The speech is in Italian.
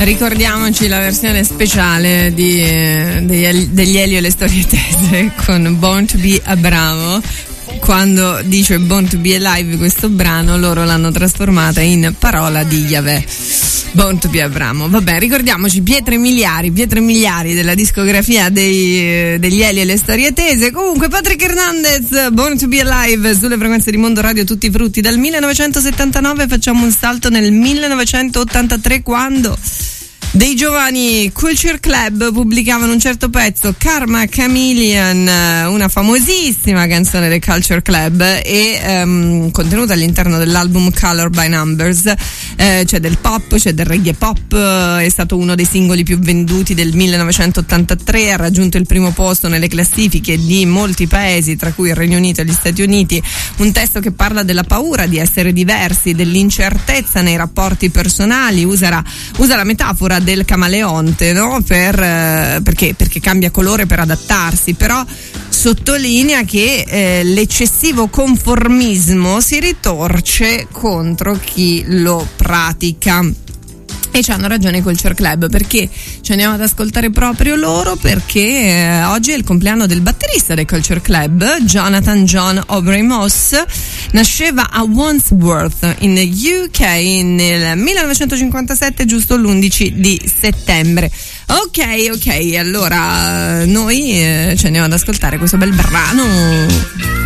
Ricordiamoci la versione speciale degli Elio e le storie tese con Born to be Abramo. Quando dice Born to be Alive questo brano, loro l'hanno trasformata in parola di Yahweh. Born to be Abramo. Vabbè, ricordiamoci pietre miliari della discografia degli Elio e le storie tese. Comunque Patrick Hernandez, Born to be Alive sulle frequenze di Mondo Radio Tutti i Frutti. Dal 1979 facciamo un salto nel 1983, quando dei giovani Culture Club pubblicavano un certo pezzo, Karma Chameleon, una famosissima canzone dei Culture Club e contenuta all'interno dell'album Color by Numbers. C'è del pop, c'è del reggae pop, è stato uno dei singoli più venduti del 1983, ha raggiunto il primo posto nelle classifiche di molti paesi, tra cui il Regno Unito e gli Stati Uniti. Un testo che parla della paura di essere diversi, dell'incertezza nei rapporti personali, usa la metafora del camaleonte, no? Perché cambia colore per adattarsi, però sottolinea che l'eccessivo conformismo si ritorce contro chi lo pratica. E c'hanno ragione i Culture Club, perché ci andiamo ad ascoltare proprio loro, perché oggi è il compleanno del batterista dei Culture Club, Jonathan John Aubrey Moss. Nasceva a Wandsworth in UK nel 1957, giusto l'11 di settembre. Ok, allora noi ci andiamo ad ascoltare questo bel brano.